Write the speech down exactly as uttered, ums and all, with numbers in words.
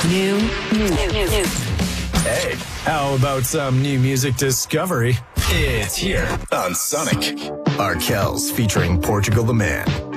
New, new, new, new. Hey, how about some new music discovery? It's here on Sonic. Arkells featuring Portugal the Man.